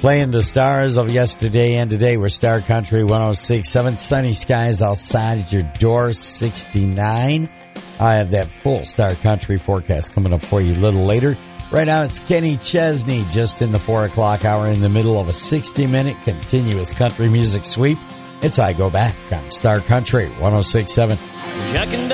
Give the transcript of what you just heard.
Playing the stars of yesterday and today. We're Star Country 106.7. Sunny skies outside at your door, 69. I have that full Star Country forecast coming up for you a little later. Right now it's Kenny Chesney just in the 4 o'clock hour in the middle of a 60-minute continuous country music sweep. It's I Go Back on Star Country 106.7.